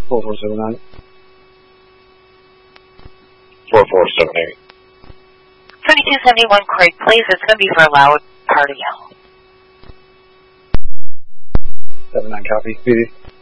4478. 4478. 2271 Craig, please. It's going to be for a loud party. 79 copy. PD.